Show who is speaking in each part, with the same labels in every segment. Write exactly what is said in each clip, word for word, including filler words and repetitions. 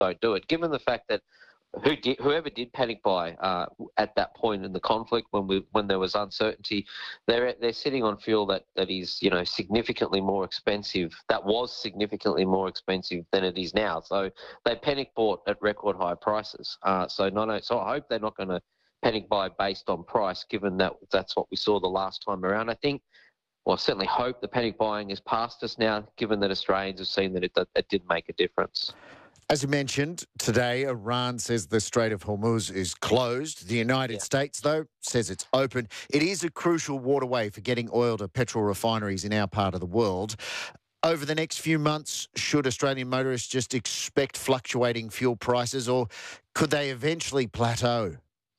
Speaker 1: don't do it. Given the fact that who did, whoever did panic buy uh, at that point in the conflict, when we when there was uncertainty, they're they're sitting on fuel that, that is you know significantly more expensive. That was significantly more expensive than it is now. So they panic bought at record high prices. Uh, so not so I hope they're not going to panic buy based on price, given that that's what we saw the last time around. I think. Well, I certainly hope the panic buying is past us now, given that Australians have seen that it, that it did make a difference.
Speaker 2: As you mentioned, today Iran says the Strait of Hormuz is closed. The United
Speaker 1: Yeah.
Speaker 2: States, though, says it's open. It is a crucial waterway for getting oil to petrol refineries in our part of the world. Over the next few months, should Australian motorists just expect fluctuating fuel prices, or could they eventually plateau?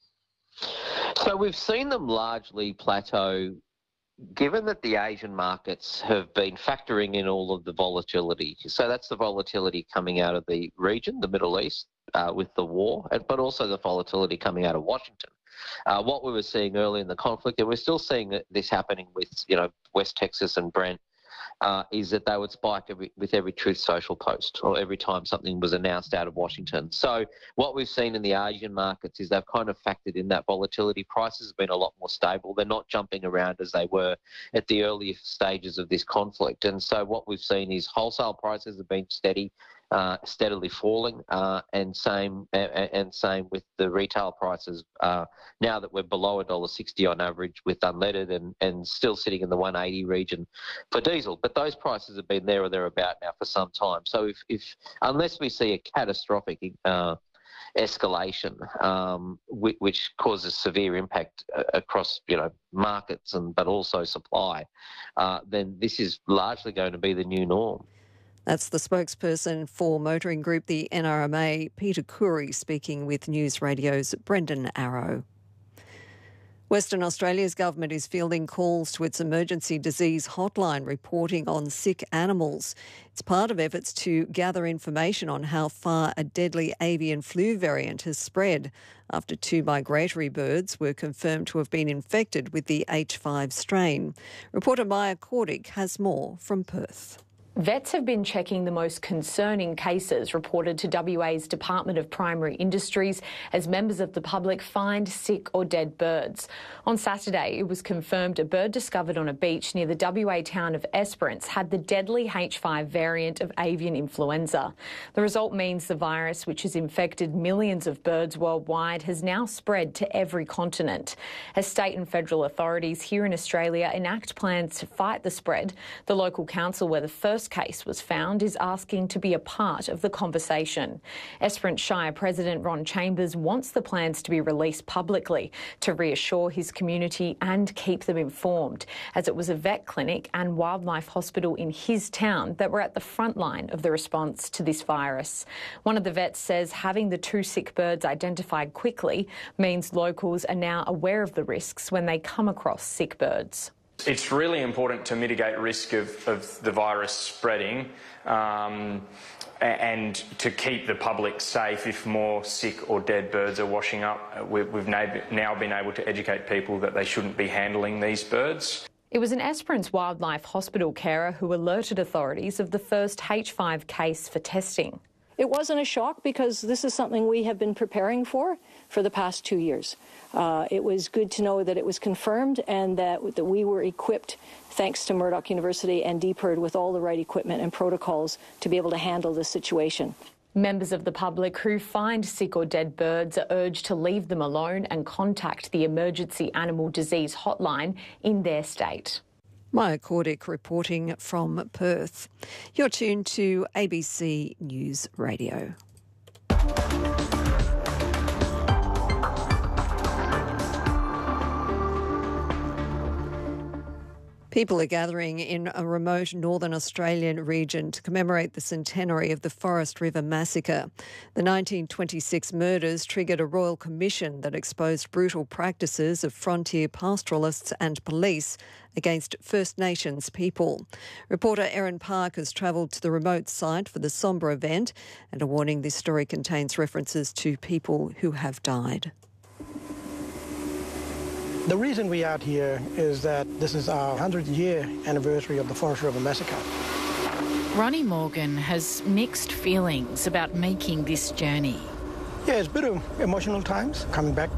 Speaker 1: So we've seen them largely plateau, given that the Asian markets have been factoring in all of the volatility. So that's the volatility coming out of the region, the Middle East, uh, with the war, but also the volatility coming out of Washington. Uh, what we were seeing early in the conflict, and we're still seeing this happening with, you know, West Texas and Brent, Uh, is that they would spike every, with every Truth Social post or every time something was announced out of Washington. So what we've seen in the Asian markets is they've kind of factored in that volatility. Prices have been a lot more stable. They're not jumping around as they were at the earlier stages of this conflict. And so what we've seen is wholesale prices have been steady, uh, steadily falling, uh, and same and, and same with the retail prices. Uh, now that we're below one dollar sixty on average with unleaded, and, and still sitting in the one eighty region for diesel. But those prices have been there or thereabout now for some time. So if, if unless we see a catastrophic uh, escalation, um, which, which causes severe impact uh, across you know markets and but also supply, uh, then this is largely going to be the new norm.
Speaker 3: That's the spokesperson for motoring group, the N R M A, Peter Khoury, speaking with News Radio's Brendan Arrow. Western Australia's government is fielding calls to its emergency disease hotline reporting on sick animals. It's part of efforts to gather information on how far a deadly avian flu variant has spread after two migratory birds were confirmed to have been infected with the H five strain. Reporter Maya Cordick has more from Perth.
Speaker 4: Vets have been checking the most concerning cases reported to W A's Department of Primary Industries as members of the public find sick or dead birds. On Saturday, it was confirmed a bird discovered on a beach near the W A town of Esperance had the deadly H five variant of avian influenza. The result means the virus, which has infected millions of birds worldwide, has now spread to every continent. As state and federal authorities here in Australia enact plans to fight the spread, the local council where the first case was found is asking to be a part of the conversation. Esperance Shire President Ron Chambers wants the plans to be released publicly to reassure his community and keep them informed, as it was a vet clinic and wildlife hospital in his town that were at the front line of the response to this virus. One of the vets says having the two sick birds identified quickly means locals are now aware of the risks when they come across sick birds.
Speaker 5: It's really important to mitigate risk of, of the virus spreading um, and to keep the public safe if more sick or dead birds are washing up. We've now been able to educate people that they shouldn't be handling these birds.
Speaker 4: It was an Esperance Wildlife Hospital carer who alerted authorities of the first H five case for testing.
Speaker 6: It wasn't a shock because this is something we have been preparing for for the past two years. Uh, it was good to know that it was confirmed and that, that we were equipped, thanks to Murdoch University and D P R D, with all the right equipment and protocols to be able to handle this situation.
Speaker 4: Members of the public who find sick or dead birds are urged to leave them alone and contact the Emergency Animal Disease Hotline in their state.
Speaker 3: Maya Cordick reporting from Perth. You're tuned to A B C News Radio. People are gathering in a remote northern Australian region to commemorate the centenary of the Forest River Massacre. The nineteen twenty-six murders triggered a royal commission that exposed brutal practices of frontier pastoralists and police against First Nations people. Reporter Erin Park has travelled to the remote site for the sombre event, and a warning this story contains references to people who have died.
Speaker 7: The reason we are out here is that this is our hundredth year anniversary of the Forest River Massacre. Ronnie Morgan has mixed feelings about making this journey.
Speaker 8: Yeah, it's a bit of emotional times coming back.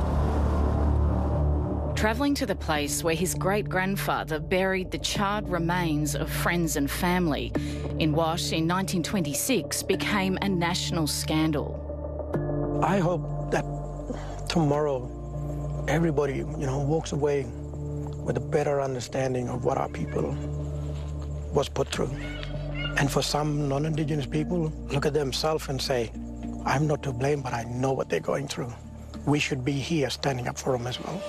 Speaker 7: Travelling to the place where his great-grandfather buried the charred remains of friends and family in what, in nineteen twenty-six, became a national scandal.
Speaker 8: I hope that tomorrow everybody, you know, walks away with a better understanding of what our people was put through. And for some non-Indigenous people, look at themselves and say, I'm not to blame, but I know what they're going through. We should be here standing up for them as well.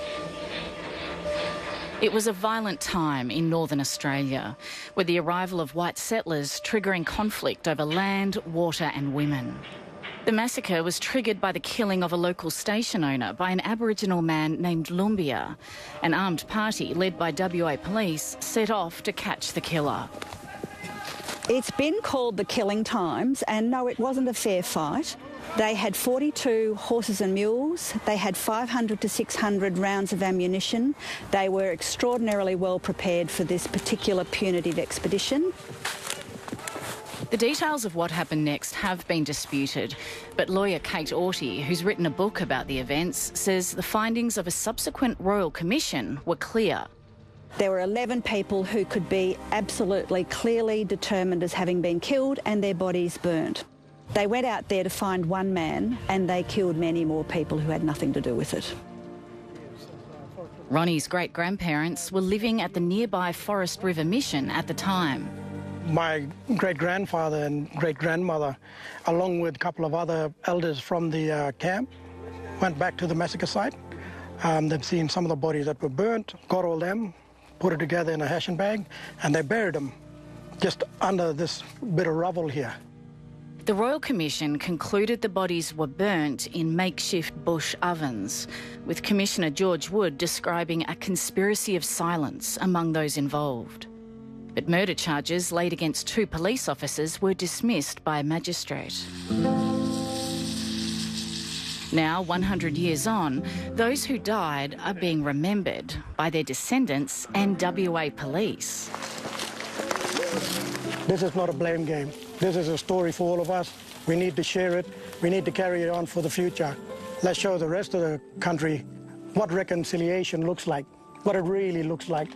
Speaker 7: It was a violent time in northern Australia, with the arrival of white settlers triggering conflict over land, water and women. The massacre was triggered by the killing of a local station owner by an Aboriginal man named Lumbia. An armed party led by W A police set off to catch the killer.
Speaker 9: It's been called the Killing Times, and no, it wasn't a fair fight. They had forty-two horses and mules. They had five hundred to six hundred rounds of ammunition. They were extraordinarily well prepared for this particular punitive expedition.
Speaker 7: The details of what happened next have been disputed, but lawyer Kate Aughty, who's written a book about the events, says the findings of a subsequent Royal Commission were clear.
Speaker 9: There were eleven people who could be absolutely clearly determined as having been killed and their bodies burnt. They went out there to find one man and they killed many more people who had nothing to do with it.
Speaker 7: Ronnie's great-grandparents were living at the nearby Forest River Mission at the time.
Speaker 8: My great-grandfather and great-grandmother, along with a couple of other elders from the uh, camp, went back to the massacre site. Um, they've seen some of the bodies that were burnt, got all them, put it together in a hashing bag, and they buried them just under this bit of rubble here.
Speaker 7: The Royal Commission concluded the bodies were burnt in makeshift bush ovens, with Commissioner George Wood describing a conspiracy of silence among those involved. But murder charges laid against two police officers were dismissed by a magistrate. Now, one hundred years on, those who died are being remembered by their descendants and W A police.
Speaker 8: This is not a blame game. This is a story for all of us. We need to share it. We need to carry it on for the future. Let's show the rest of the country what reconciliation looks like, what it really looks like.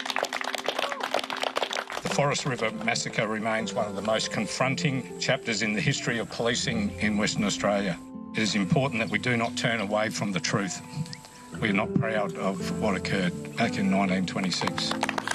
Speaker 10: The Forest River Massacre remains one of the most confronting chapters in the history of policing in Western Australia. It is important that we do not turn away from the truth. We are not proud of what occurred back in nineteen twenty-six.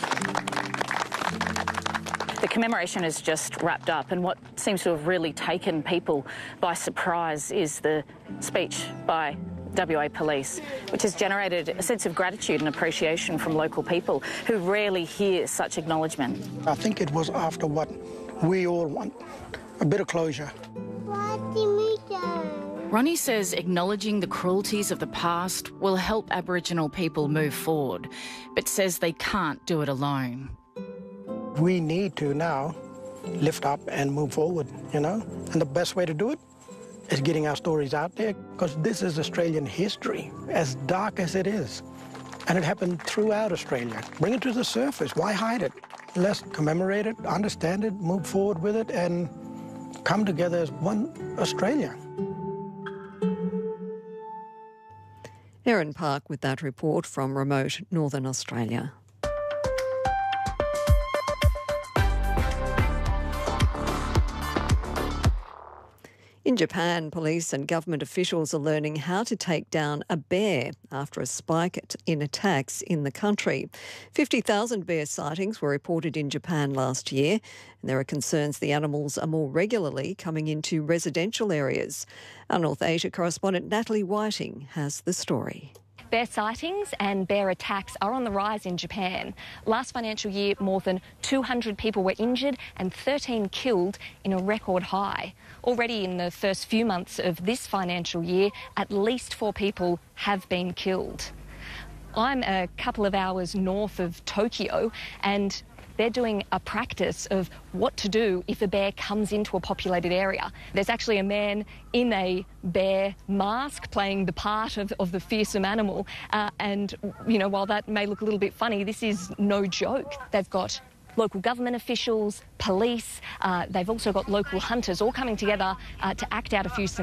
Speaker 11: The commemoration is just wrapped up, and what seems to have really taken people by surprise is the speech by W A Police, which has generated a sense of gratitude and appreciation from local people who rarely hear such acknowledgement.
Speaker 8: I think it was after what we all want, a bit of closure.
Speaker 7: Ronnie says acknowledging the cruelties of the past will help Aboriginal people move forward, but says they can't do it alone.
Speaker 8: We need to now lift up and move forward, you know? And the best way to do it is getting our stories out there, because this is Australian history, as dark as it is. And it happened throughout Australia. Bring it to the surface. Why hide it? Let's commemorate it, understand it, move forward with it, and come together as one Australia.
Speaker 3: Erin Park with that report from remote Northern Australia. In Japan, police and government officials are learning how to take down a bear after a spike in attacks in the country. fifty thousand bear sightings were reported in Japan last year, and there are concerns the animals are more regularly coming into residential areas. Our North Asia correspondent Natalie Whiting has the story.
Speaker 12: Bear sightings and bear attacks are on the rise in Japan. Last financial year, more than two hundred people were injured and thirteen killed in a record high. Already in the first few months of this financial year, at least four people have been killed. I'm a couple of hours north of Tokyo, and they're doing a practice of what to do if a bear comes into a populated area. There's actually a man in a bear mask playing the part of, of the fearsome animal. Uh, and, you know, while that may look a little bit funny, this is no joke. They've got local government officials, police. Uh, they've also got local hunters all coming together uh, to act out a few